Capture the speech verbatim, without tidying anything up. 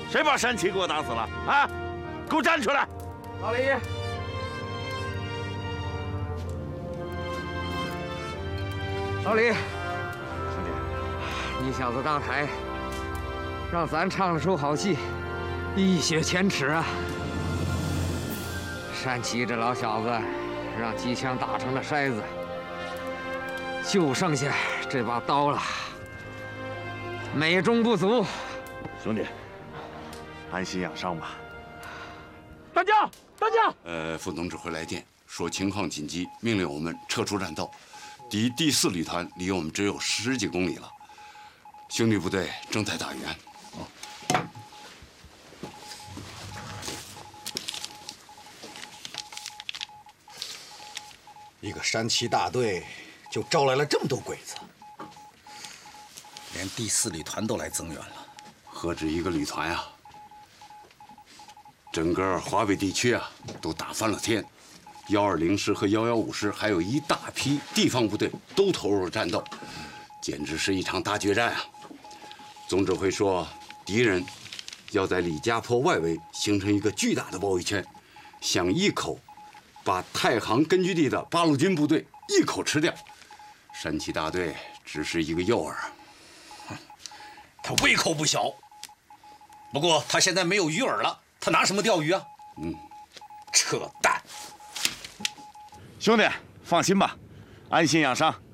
谁把山崎给我打死了？啊！给我站出来！ 老李，老李， 兄弟， 你小子搭台，让咱唱了出好戏，一雪前耻啊！山崎这老小子，让机枪打成了筛子，就剩下这把刀了，美中不足。 兄弟，安心养伤吧。 大将，大将！ 呃，副总指挥来电说情况紧急，命令我们撤出战斗。敌第四旅团离我们只有十几公里了，兄弟部队正在打援。哦。 一个山崎大队就招来了这么多鬼子，连第四旅团都来增援了。 何止一个旅团啊！整个华北地区啊，都打翻了天。幺二零师和幺幺五师，还有一大批地方部队都投入了战斗，简直是一场大决战啊！总指挥说，敌人要在李家坡外围形成一个巨大的包围圈，想一口把太行根据地的八路军部队一口吃掉。山崎大队只是一个诱饵， 他胃口不小。不过他现在没有鱼饵了，他拿什么钓鱼啊？嗯，扯淡。 兄弟，放心吧，安心养伤。